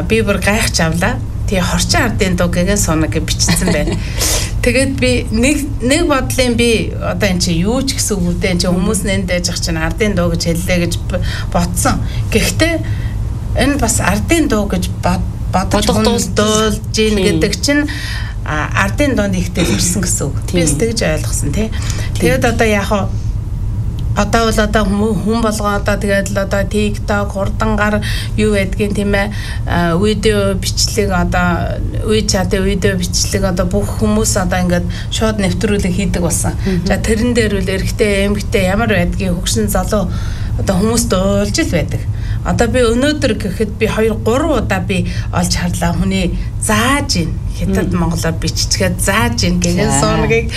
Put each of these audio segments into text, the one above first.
би бүр гайхаж авлаа. Тэгээ хорчин ардын дуу гэгэн соног гэж бичсэн байна. Тэгээд би нэг бодлын би одоо эн чи юу ч гэсэн үг үү, эн чи хүмүүс нэнд дэж ах чинь ардын дуу гэж хэллээ гэж бодсон. Гэхдээ энэ бас ардын дуу гэж бодож дуулж ийн гэдэг чинь ардын дуунд их дэлгэрсэн гэсэн үг. Би тэгж ойлгосон тий. Тэгээд одоо яг одоо бол одоо хүн болгоо одоо тэгээд л одоо TikTok хурдангаар юу байдгийг тийм ээ видео бичлэг одоо WeChat видео бичлэг одоо бүх хүмүүс одоо ингээд шууд нэвтрүүлэг хийдэг болсон. За тэрэн дээр үл эрэгтэй эмэгтэй ямар байдгийг хөгшин залуу одоо хүмүүс дуулж л байдаг. Одоо би өнөөдөр гэхэд би 2-3 удаа би олж харлаа хүний зааж ийн хятад монголоор биччихээд зааж ийн гэгэн суунагийг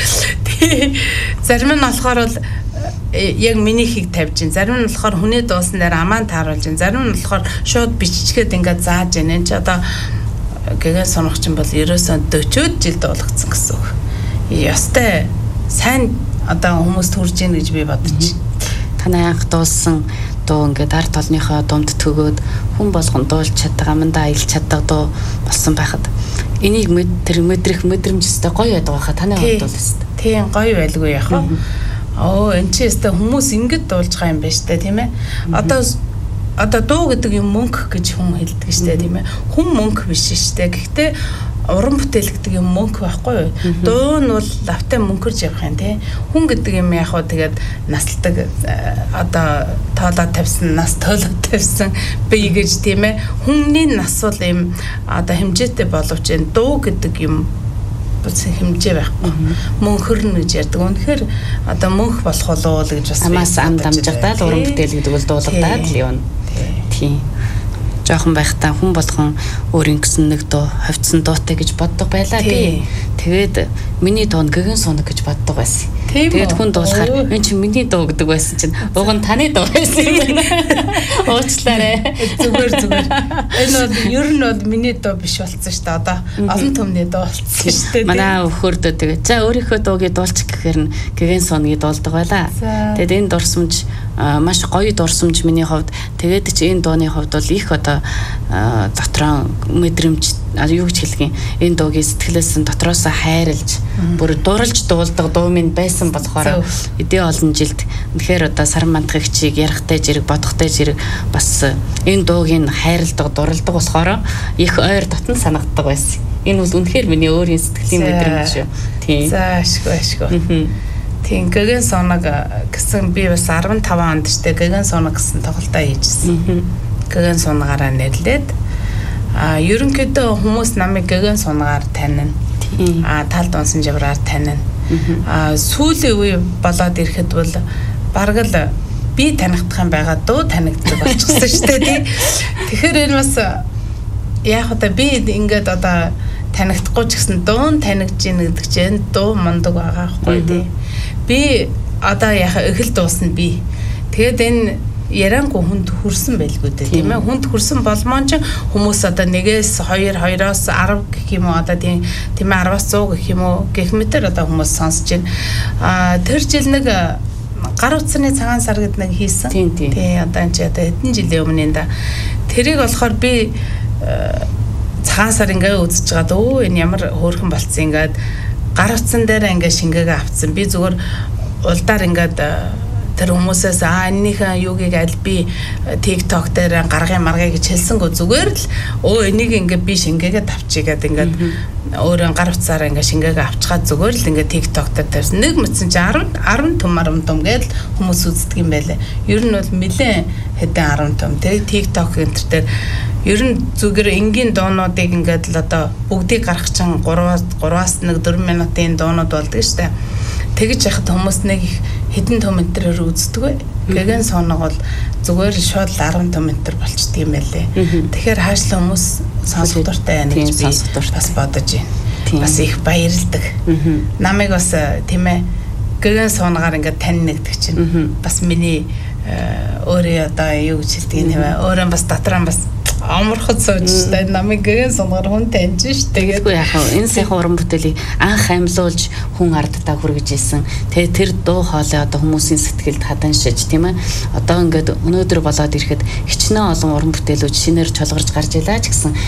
зарим нь болохоор бол яг минийхийг тавьж ин зарим нь болохоор хүний дуусан дээр амаан тааруулж ин зарим нь болохоор шууд биччихээд ингээд зааж ин энэ ч одоо гэгэн сонох чинь бол ерөөсөө 40 жил дуулагдсан гэсэн үг. Ястай сайн одоо хүмүүс төрж ийн гэж би бодож байна. Танай анх дуулсан дуу ингээд ард толныхоо дунд төгөөд хүн болгон дуулж чаддаг амандаа аялж чаддаг дуу болсон байхад энийг тэр мэдрэмжтэй гоё байдаг байхад танай хувьд бол өст. Тийм гоё байлгүй яхаа. Энэ ч өстө хүмүүс ингэж дуулж байгаа юм байна штэ тийм ээ. Одоо дуу гэдэг юм мөнгө гэж хүн хэлдэг штэ тийм ээ. Хүн мөнгө биш штэ. Гэхдээ уран бүтээл гэдэг юм мөнгө байхгүй юу? Дуу нь бол лавтай мөнгөрж явах юм тий. Хүн гэдэг юм яг хөө тэгээд насалдаг одоо тоолоод тавьсан, нас тоолоод тавьсан бие гэж тийм ээ. Хүмүүний нас бол юм одоо хэмжээтэй боловч энэ дуу гэдэг юм хэмжээ байхгүй. Мөнхөрнө гэж ярьдаг. Үнэхээр одоо мөнх болох болоо л гэж бас амаас ам дамжигдаад уран бүтээл гэдэг бол дуулагдаад л юм. Тийм. Жохон байхдаа хүн болгон өөрийн гэсэн нэг дуу хавцсан дуутай гэж боддог байлаа би. Тэгээд миний дуу гэгэн сунаг гэж боддог байсан. Тэгээд хүн дуулахаар энэ чинь миний дуу гэдэг байсан чинь уг нь таны дуу байсан юм байна. Уучлаарай. Зүгээр. Энэ бол ер нь бол миний дуу биш болсон шүү дээ. Одоо олон түмний дуу болсон шүү дээ. Манай өхөрдөө тэгээд за өөрийнхөө дуугийг дуулчих гэхээр нь гэгэн сунагийг дуулдаг байлаа. Тэгээд энэ дурсамж маш гоё дурсамж миний хувьд. Тэгээд чи энэ дууны хувьд бол их одоо дотроо мэдрэмж юу гэж хэлэх юм. Энэ дуугийн сэтгэлээс дотроосоо хайрлж бүр дурлж дуулдаг дуу минь байсан болохоор эдээ олон жилд тэгэхээр одоо саран мантахчийг ярахтай зэрэг бодохтой зэрэг бас энэ дуугийн хайрладаг дурладаг болохоор их ойр дотн санагддаг байсан. Энэ бол үнэхээр миний өөрийн сэтгэлийн мэдрэмж шүү. Тийм. За ашгүй. Тийм гэгэн соног гэсэн би бас 15 онд штэ гэгэн соног гэсэн тоглолтоо хийжсэн. Гэгэн соногаараа нэрлээд ерөнхийдөө хүмүүс намайг гэгэн соногаар танина. Талд унсан жавраар танина. Сүүлийн үе болоод ирэхэд бол бараг л би танигдах юм байгаа дуу танигддаг болчихсон шүү дээ тий. Тэгэхээр энэ бас яг одоо би ингээд одоо танигдахгүй ч гэсэн дуун танигж ийн гэдэг чинь дуу мундаг байгаа байхгүй тий. Би одоо яг эхэл дуусна би. Тэгээд энэ ярангу хүнд хүрсэн байлгүй дээ тийм ээ. Хүнд хүрсэн болмон ч хүмүүс одоо 1-2, 2-оос 10 гэх юм уу одоо тийм ээ 10-аас 100 гэх юм уу гэх мэтэр одоо хүмүүс сонсож байна. Тэр жил нэг гар утсны цагаан сар гэдэг нэг хийсэн. Тий одоо энэ ч одоо хэдэн жилийн өмнө энэ да. Тэрийг болохоор би цагаан сар ингээ үзэж байгаад өө энэ ямар хөөрхөн болцсон ингээд гар утсан дээр ингээ шингээгээ авцсан. Би зүгээр улдаар ингээд тэр хүмүүсээс энийхэн юугийг аль би TikTok дээр гаргын маргай гэж хэлсэнгөө зүгээр л энийг ингээ би шингээгээд авчигээд ингээд өөрөө гар утсаараа ингээ шингээгээ авчгаад зүгээр л ингээ TikTok дээр тавьсан. Нэг мэдсэн чи 10 том гэдэл хүмүүс үздэг юм байлаа. Ер нь бол нэлээд хэдэн 10 том. Тэгээ TikTok энэ төр ер нь зүгээр энгийн дуунуудыг ингээд л одоо бүгдийг гаргах чинь 3-аас 1 4 минутын дуунууд болдог шүү дээ. Тэгж яхад хүмүүс нэг хэдэн комментарээр үздэг бай. Гэгэн соног бол зүгээр шууд 10 комментар болчдөг юм байлээ. Тэгэхээр хаашлаа хүмүүс сонсох дуртай байна гэж би бас бодож байна. Бас их баярлдаг. Намайг бас тийм ээ гэгэн соногаар ингээд таньдаг чинь бас миний өөрөө одоо юу гэж хэлдэг юм бэ? Өөрөө бас дотроо бас амархад суужтай намайг гэгэн сонгоор хүн таньж штэ. Тэгэхгүй яах вэ? Энэ сайхан уран бүтээлийг анх амьлуулж хүн ардтаа хүргэж ийсэн. Тэгээ тэр дуу хоолой одоо хүмүүсийн сэтгэлд хаданшиж тийм ээ. Одоо ингээд өнөөдөр болоод ирэхэд хичнээн олон уран бүтээлүүд шинээр чолгорж гарч илаа ч гэсэн